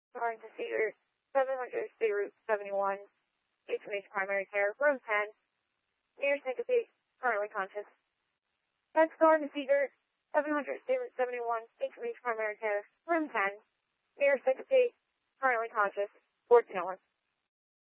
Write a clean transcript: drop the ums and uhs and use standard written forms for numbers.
Going to Cedar, 700 State Route 71, HMH Primary Care, Room 10, near syncope, currently conscious. Next going to Cedar, 700 State Route 71, HMH Primary Care, Room 10, near syncope, currently conscious, 14 hours.